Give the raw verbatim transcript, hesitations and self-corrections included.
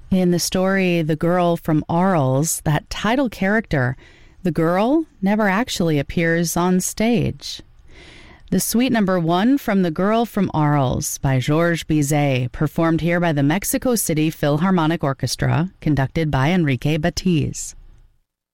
In the story The Girl from Arles, that title character, the girl, never actually appears on stage. The suite number one from The Girl from Arles by Georges Bizet, performed here by the Mexico City Philharmonic Orchestra, conducted by Enrique Batiz.